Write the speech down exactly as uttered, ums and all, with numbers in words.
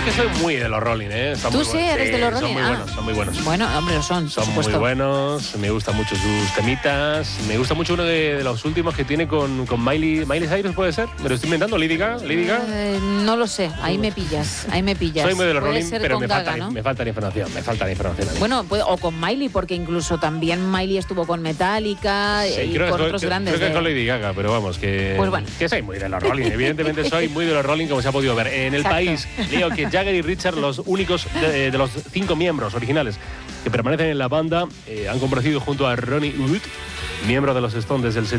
que soy muy de los Rolling, ¿eh? Están Tú muy sí buenos. eres de los Rolling. Son muy ah. buenos, son muy buenos. Bueno, hombre, lo son, Son por muy supuesto. buenos, me gustan mucho sus temitas. Me gusta mucho uno de, de los últimos que tiene con, con Miley, Miley Cyrus, ¿puede ser? ¿Me lo estoy inventando? ¿Lady Gaga? ¿Lady Gaga? Eh, no lo sé, ahí me pillas, ahí me pillas. Soy muy de los Puede Rolling, ser pero con me, Gaga, falta, ¿no? me falta la información, me falta la información. a mí. Bueno, pues, o con Miley, porque incluso también Miley estuvo con Metallica Sí, y creo con que, otros creo, grandes. creo que de- con Lady Gaga, pero vamos, que, Pues bueno. que soy muy de los Rolling. Evidentemente soy muy de los Rolling, como se ha podido ver. En el Exacto. país, leo que Jagger y Richard, los únicos de, de los cinco miembros originales que permanecen en la banda, eh, han comparecido junto a Ronnie Wood, miembro de los Stones desde el